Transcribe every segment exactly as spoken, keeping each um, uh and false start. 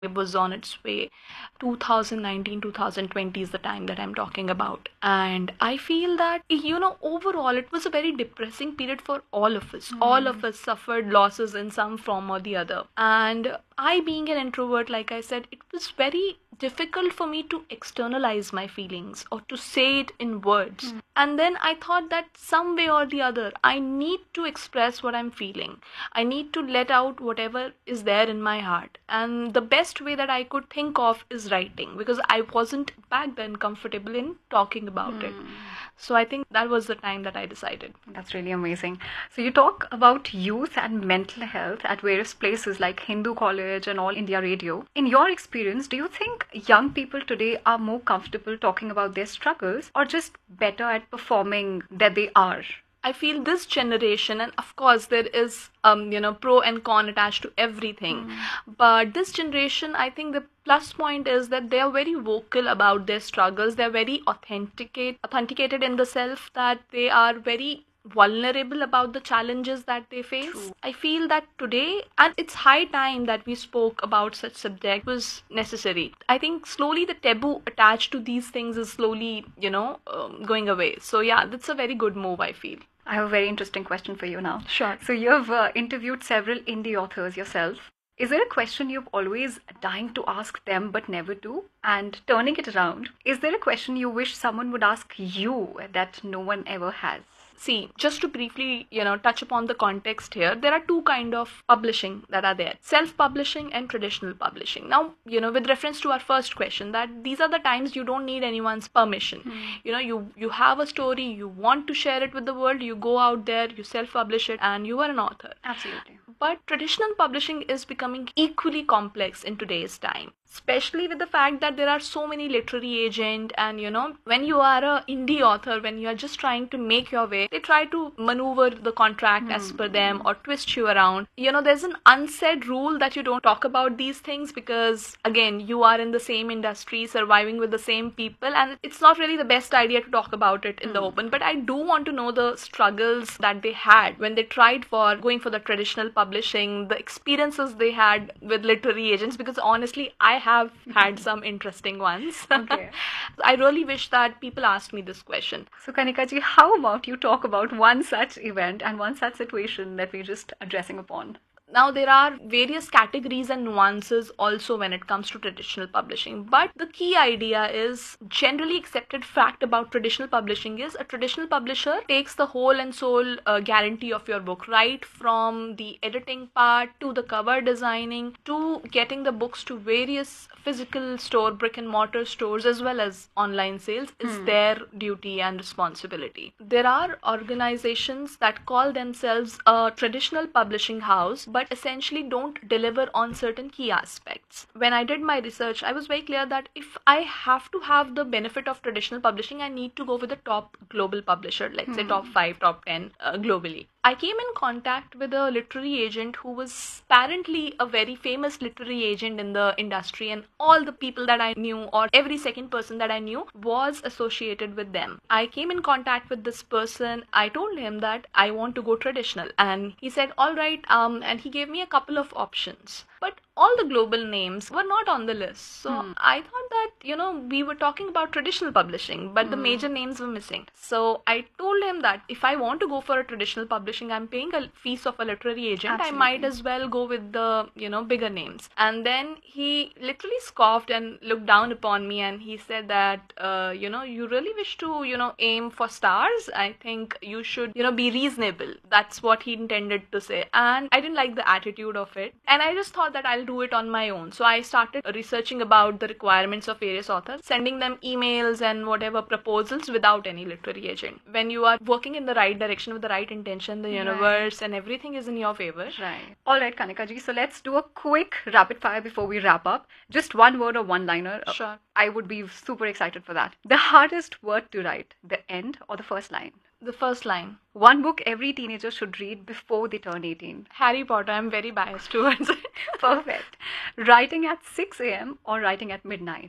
It was on its way. twenty nineteen, twenty twenty is the time that I'm talking about. And I feel that, you know, overall, it was a very depressing period for all of us. Mm. All of us suffered losses in some form or the other. And I, being an introvert, like I said, it was very difficult for me to externalize my feelings or to say it in words. Mm. And then I thought that some way or the other, I need to express what I'm feeling. I need to let out whatever is there in my heart. And the best way that I could think of is writing, because I wasn't back then comfortable in talking about mm. it. So I think that was the time that I decided. That's really amazing. So you talk about youth and mental health at various places like Hindu College and All India Radio. In your experience, do you think young people today are more comfortable talking about their struggles or just better at performing that they are? I feel this generation, and of course there is, um, you know, pro and con attached to everything. Mm. But this generation, I think the plus point is that they are very vocal about their struggles. They're very authenticate, authenticated in the self, that they are very vulnerable about the challenges that they face. True. I feel that today, and it's high time that we spoke about such subject, was necessary. I think slowly the taboo attached to these things is slowly, you know, um, going away. So yeah, that's a very good move, I feel. I have a very interesting question for you now. Sure. So you've uh, interviewed several indie authors yourself. Is there a question you've always dying to ask them but never do? And turning it around, is there a question you wish someone would ask you that no one ever has? See, just to briefly, you know, touch upon the context here, there are two kind of publishing that are there. Self-publishing and traditional publishing. Now, you know, with reference to our first question, that these are the times you don't need anyone's permission. Hmm. You know, you, you have a story, you want to share it with the world, you go out there, you self-publish it, and you are an author. Absolutely. But traditional publishing is becoming equally complex in today's time, especially with the fact that there are so many literary agents, and you know, when you are a indie author, when you are just trying to make your way, they try to maneuver the contract mm. as per them or twist you around. You know, there's an unsaid rule that you don't talk about these things because, again, you are in the same industry, surviving with the same people, and it's not really the best idea to talk about it in mm. the open. But I do want to know the struggles that they had when they tried for going for the traditional publishing, the experiences they had with literary agents, because honestly, I have had some interesting ones. Okay. I really wish that people asked me this question. So Kanika ji, how about you talk about one such event and one such situation that we're just addressing upon? Now, there are various categories and nuances also when it comes to traditional publishing. But the key idea is, generally accepted fact about traditional publishing is, a traditional publisher takes the whole and soul uh, guarantee of your book, right from the editing part to the cover designing to getting the books to various physical store, brick and mortar stores, as well as online sales, is hmm. their duty and responsibility. There are organizations that call themselves a traditional publishing house, but but essentially don't deliver on certain key aspects. When I did my research, I was very clear that if I have to have the benefit of traditional publishing, I need to go with the top global publisher, let's hmm. say top five, top ten uh, globally. I came in contact with a literary agent who was apparently a very famous literary agent in the industry, and all the people that I knew, or every second person that I knew, was associated with them. I came in contact with this person. I told him that I want to go traditional, and he said, all right, um, and he gave me a couple of options. But all the global names were not on the list. So hmm. I thought that, you know, we were talking about traditional publishing, but hmm. the major names were missing. So I told him that if I want to go for a traditional publishing, I'm paying a fees of a literary agent. Absolutely. I might as well go with the, you know, bigger names. And then he literally scoffed and looked down upon me, and he said that, uh, you know, you really wish to, you know, aim for stars. I think you should, you know, be reasonable. That's what he intended to say. And I didn't like the attitude of it. And I just thought that I'll do it on my own. So I started researching about the requirements of various authors, sending them emails and whatever proposals without any literary agent. When you are working in the right direction with the right intention, the universe right. and everything is in your favor. Right. All right, Kanika ji. So let's do a quick rapid fire before we wrap up. Just one word or one liner. Sure. I would be super excited for that. The hardest word to write, the end or the first line? The first line. One book every teenager should read before they turn eighteen. Harry Potter. I'm very biased towards it. Perfect. Writing at six a.m. or writing at midnight?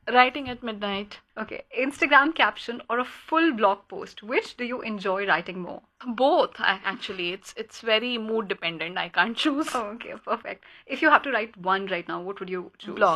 Writing at midnight. Okay, Instagram caption or a full blog post? Which do you enjoy writing more? Both, a- actually. It's it's very mood dependent. I can't choose. Oh, okay, perfect. If you have to write one right now, what would you choose? Blog.